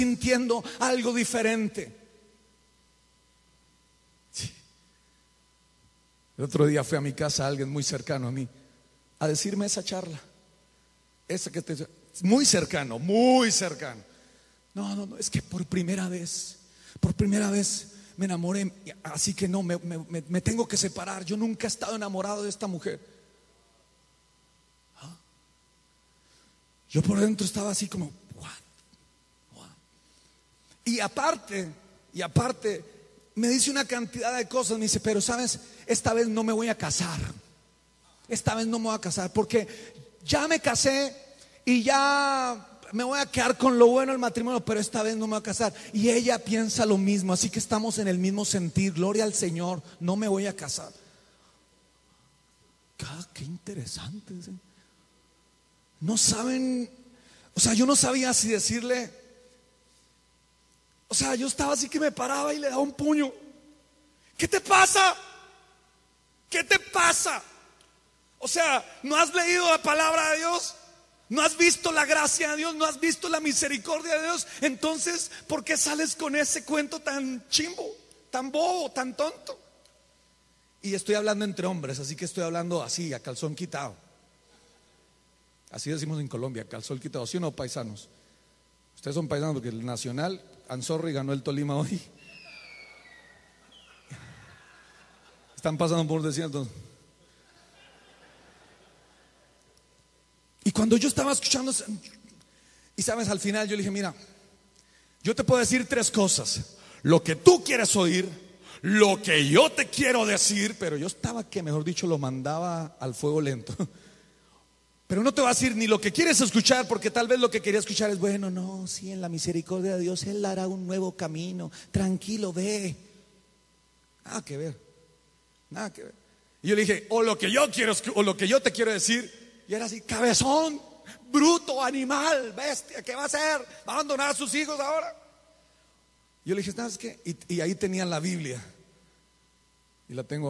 sintiendo algo diferente. Sí. El otro día fue a mi casa alguien muy cercano a mí a decirme esa charla, esa que te, muy cercano, muy cercano. No, es que por primera vez me enamoré, así que no, me tengo que separar. Yo nunca he estado enamorado de esta mujer. ¿Ah? Yo por dentro estaba así como, what? Y aparte, me dice una cantidad de cosas. Me dice, pero sabes, esta vez no me voy a casar. Esta vez no me voy a casar porque ya me casé y ya me voy a quedar con lo bueno del matrimonio, pero esta vez no me voy a casar. Y ella piensa lo mismo, así que estamos en el mismo sentir. Gloria al Señor, no me voy a casar. Qué interesante. No saben, o sea, yo no sabía si decirle, o sea, yo estaba así que me paraba y le daba un puño. ¿Qué te pasa? ¿Qué te pasa? O sea, ¿no has leído la palabra de Dios? ¿No has visto la gracia de Dios? ¿No has visto la misericordia de Dios? Entonces, ¿por qué sales con ese cuento tan chimbo, tan bobo, tan tonto? Y estoy hablando entre hombres, así que estoy hablando así, a calzón quitado. Así decimos en Colombia, calzón quitado. ¿Sí o no, paisanos? Ustedes son paisanos porque el Nacional, Anzorri ganó el Tolima hoy. Están pasando por desiertos. Y cuando yo estaba escuchando, y sabes, al final yo le dije, mira, yo te puedo decir tres cosas: lo que tú quieres oír, lo que yo te quiero decir. Pero yo estaba que, mejor dicho, lo mandaba al fuego lento. Pero no te voy a decir ni lo que quieres escuchar, porque tal vez lo que quería escuchar es, bueno, no, sí, en la misericordia de Dios Él hará un nuevo camino, tranquilo, ve. Nada que ver. Y yo le dije, o lo que yo quiero, o lo que yo te quiero decir. Y era así, cabezón, bruto, animal, bestia, ¿qué va a hacer? ¿Va a abandonar a sus hijos ahora? Yo le dije, ¿sabes qué? Y ahí tenían la Biblia. Y la tengo